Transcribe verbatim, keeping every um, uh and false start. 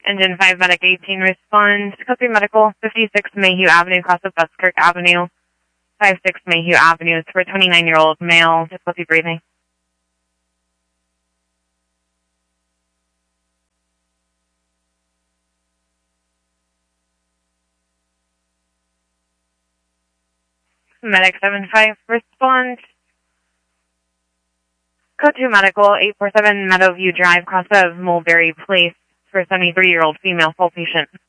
Engine five, Medic eighteen, respond. Code three Medical, fifty-six Mayhew Avenue, cross of Buskirk Avenue, five six Mayhew Avenue. It's for a twenty-nine-year-old male, difficulty breathing. Medic seven five, respond. Code two Medical, eight four seven Meadowview Drive, cross of Mulberry Place, for a seventy-three-year-old female full patient.